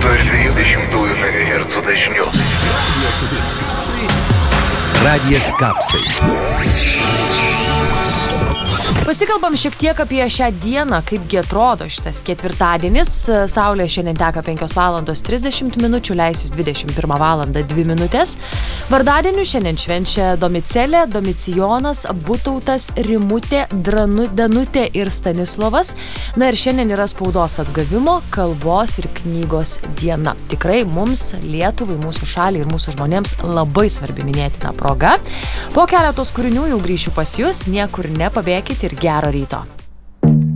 MHz dažniu. Radijas Kapsai. Pasikalbam šiek tiek apie šią dieną, kaipgi atrodo šitas ketvirtadienis. Saulė šiandien teka 5 valandos 30 minučių, leisis 21 valandą 2 minutės. Vardadienių šiandien švenčia Domicelė, Domicijonas, Butautas, Rimutė, Danutė ir Stanislovas. Na ir šiandien yra spaudos atgavimo, kalbos ir knygos diena. Tikrai mums, Lietuvai, mūsų šaliai ir mūsų žmonėms labai svarbi minėtina proga. Po keletos kūrinių jau grįšiu pas jūs, niekur nepabėkit ir gero ryto.